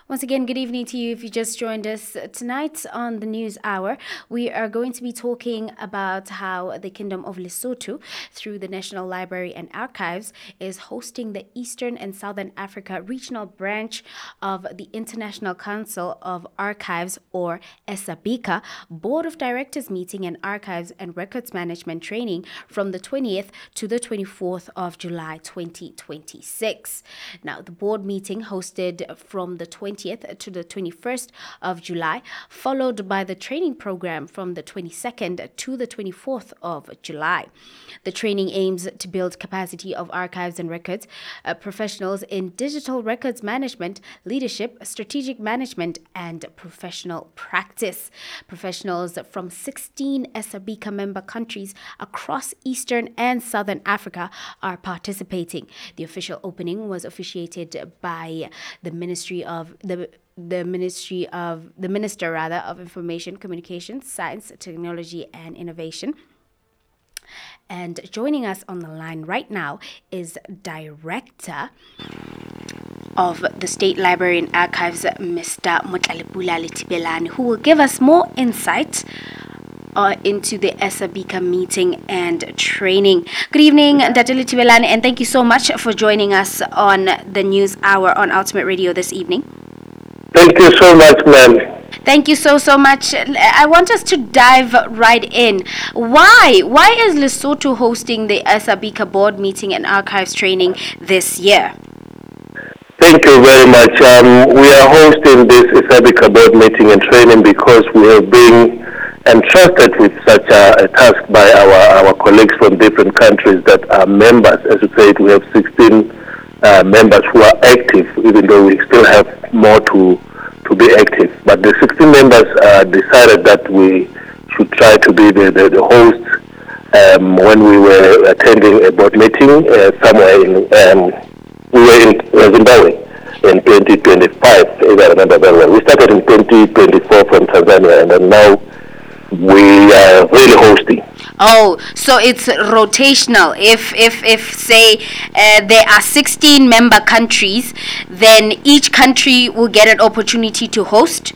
Once again, good evening to you. If you just joined us tonight on the News Hour, we are going to be talking about how the Kingdom of Lesotho, through the National Library and Archives, is hosting the Eastern and Southern Africa Regional Branch of the International Council of Archives, or ESABICA, Board of Directors meeting and Archives and Records Management training from the 20th to the 24th of July 2026. Now, the board meeting hosted from the 20th to the 21st of July, followed by the training program from the 22nd to the 24th of July. The training aims to build capacity of archives and records professionals in digital records management, leadership, strategic management, and professional practice. Professionals from 16 ESABICA member countries across Eastern and Southern Africa are participating. The official opening was officiated by the Minister of Information, Communications, Science, Technology and Innovation. And joining us on the line right now is Director of the State Library and Archives, Mr. Motlalipula Letibelane, who will give us more insight into the ESABICA meeting and training. Good evening, Dr. Letibelane, and thank you so much for joining us on the News Hour on Ultimate Radio this evening. Thank you so much, ma'am. Thank you so much. I want us to dive right in. Why is Lesotho hosting the ESABICA board meeting and archives training this year? Thank you very much. We are hosting this ESABICA board meeting and training because we have been entrusted with such a task by our colleagues from different countries that are members. As you said, we have 16 members who are active, even though we still have more to be active. But the 16 members decided that we should try to be the hosts when we were attending a board meeting somewhere we were in Zimbabwe in 2025, if I remember very well. We started in 2024 from Tanzania, and then now we are really hosting. Oh, so it's rotational. If say there are 16 member countries, then each country will get an opportunity to host?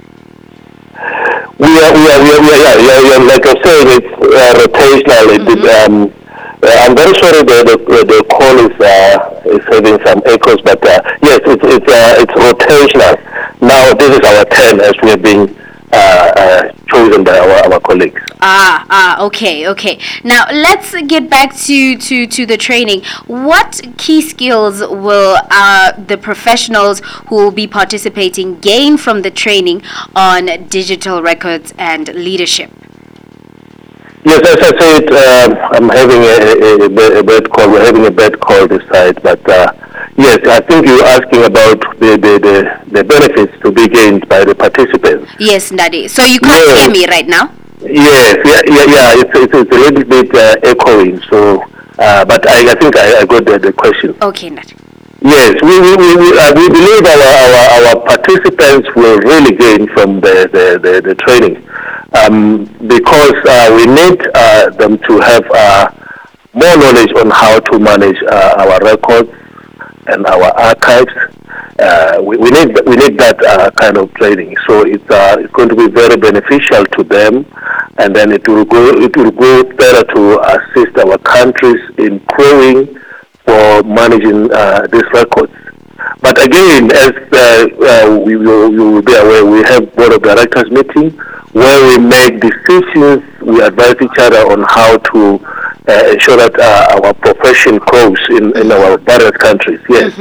We are like I said, it's rotational. I'm very sorry the call is having some echoes, but yes, it's rotational. Now this is our turn as we have been chosen by our colleagues. Okay. Now let's get back to the training. What key skills will the professionals who will be participating gain from the training on digital records and leadership? Yes, as I said, I'm having a bad call. We're having a bad call this side, but yes, I think you're asking about the benefits to be gained by the participants. Yes, Ndadi. So you can't hear me right now? Yes, it's a little bit echoing. So, but I think I got the question. Okay, Ndadi. Yes, we believe our participants will really gain from the training because we need them to have more knowledge on how to manage our records and our archives. We need that kind of training. So it's going to be very beneficial to them, and then it will go better to assist our countries in growing for managing these records. But again, as you will be aware, we have board of directors meeting where we make decisions. We advise each other on how to ensure that our profession grows in our various countries. Yes.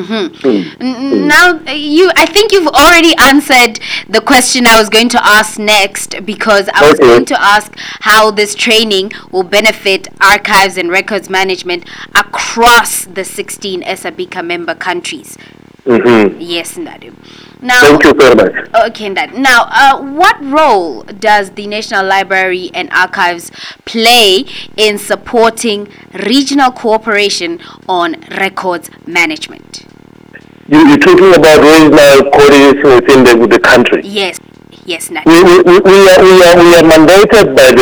Now, I think you've already answered the question I was going to ask next, because I was going to ask how this training will benefit archives and records management across the 16 ESABICA member countries. Yes, Ndadu. Now, thank you very much. Okay, Ndadu. Now, what role does the National Library and Archives play in supporting regional cooperation on records management? You're talking about regional coordination within the country? Yes, Ndadu. We are mandated by